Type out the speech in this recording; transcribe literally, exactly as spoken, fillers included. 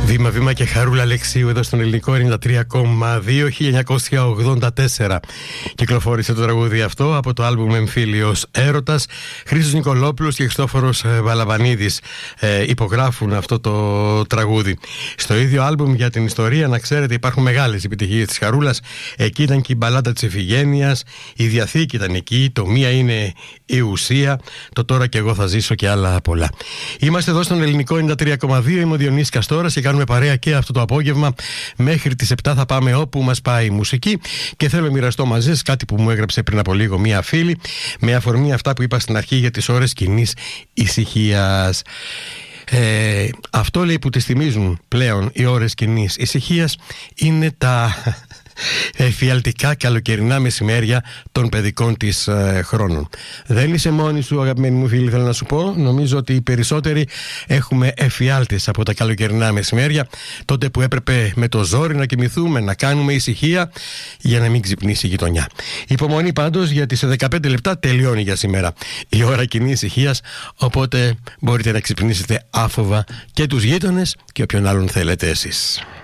Βήμα βήμα και Χαρούλα Αλεξίου εδώ στον Ελληνικό ενενήντα τρία κόμμα δύο. χίλια εννιακόσια ογδόντα τέσσερα κυκλοφόρησε το τραγούδι αυτό από το άλμπουμ Εμφύλιος Έρωτας. Χρήστος Νικολόπουλος και Χριστόφορος Βαλαβανίδης ε, υπογράφουν αυτό το τραγούδι. Στο ίδιο άλμπουμ, για την ιστορία, να ξέρετε, υπάρχουν μεγάλες επιτυχίες της Χαρούλας. Εκεί ήταν και η μπαλάντα της Ιφηγένειας, η Διαθήκη ήταν εκεί, το Μία είναι η ουσία, το Τώρα κι εγώ θα ζήσω και άλλα πολλά. Είμαστε εδώ στον Ελληνικό ενενήντα τρία κόμμα δύο. Είμαι ο Διονύσης Καστόρας και κάνουμε παρέα και αυτό το απόγευμα. Μέχρι τις επτά θα πάμε όπου μας πάει η μουσική και θέλω να μοιραστώ μαζί σας κάτι που μου έγραψε πριν από λίγο μία φίλη, με αφορμή αυτά που είπα στην αρχή για τις ώρες κοινής ησυχίας. Ε, αυτό, λέει, που τις θυμίζουν πλέον οι ώρες κοινής ησυχίας είναι τα εφιαλτικά καλοκαιρινά μεσημέρια των παιδικών της ε, χρόνων. Δεν είσαι μόνη σου, αγαπημένη μου φίλη, θέλω να σου πω. Νομίζω ότι οι περισσότεροι έχουμε εφιάλτες από τα καλοκαιρινά μεσημέρια, τότε που έπρεπε με το ζόρι να κοιμηθούμε, να κάνουμε ησυχία για να μην ξυπνήσει η γειτονιά. Υπομονή πάντως, γιατί σε δεκαπέντε λεπτά τελειώνει για σήμερα η ώρα κοινή ησυχίας, οπότε μπορείτε να ξυπνήσετε άφοβα και τους γείτονες και όποιον άλλον θέλετε εσείς.